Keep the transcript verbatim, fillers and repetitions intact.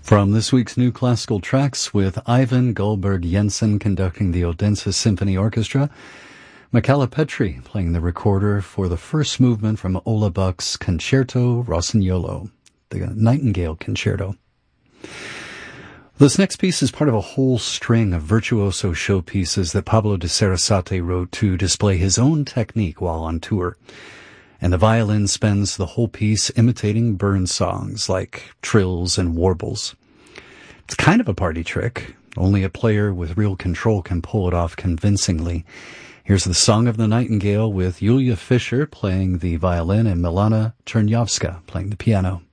From this week's New Classical Tracks, with Ivan Goldberg Jensen conducting the Odense Symphony Orchestra, Michala Petri playing the recorder for the first movement from Ola Buck's Concerto Rossignolo, the Nightingale Concerto. This next piece is part of a whole string of virtuoso showpieces that Pablo de Sarasate wrote to display his own technique while on tour. And the violin spends the whole piece imitating Burns songs like trills and warbles. It's kind of a party trick. Only a player with real control can pull it off convincingly. Here's the Song of the Nightingale with Julia Fischer playing the violin and Milana Chernyavska playing the piano.